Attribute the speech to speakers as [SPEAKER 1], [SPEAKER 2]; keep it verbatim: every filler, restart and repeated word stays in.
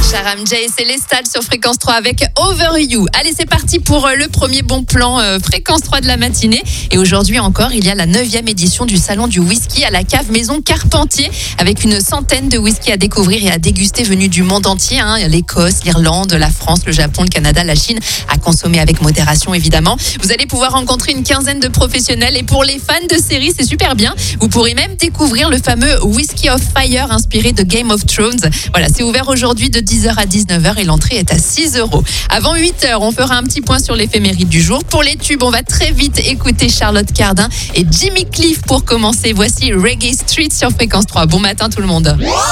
[SPEAKER 1] Sharam J, c'est les stades sur Fréquence trois avec Over You. Allez, c'est parti pour le premier bon plan euh, Fréquence trois de la matinée. Et aujourd'hui encore, il y a la neuvième édition du Salon du Whisky à la cave Maison Carpentier, avec une centaine de whisky à découvrir et à déguster venus du monde entier. Hein. L'Écosse, l'Irlande, la France, le Japon, le Canada, la Chine, à consommer avec modération évidemment. Vous allez pouvoir rencontrer une quinzaine de professionnels et pour les fans de séries, c'est super bien. Vous pourrez même découvrir le fameux Whisky of Fire inspiré de Game of Thrones. Voilà, c'est ouvert aujourd'hui de dix heures à dix-neuf heures et l'entrée est à six euros. Avant huit heures, on fera un petit point sur l'éphéméride du jour. Pour les tubes, on va très vite écouter Charlotte Cardin et Jimmy Cliff pour commencer. Voici Reggae Street sur Fréquence trois. Bon matin tout le monde.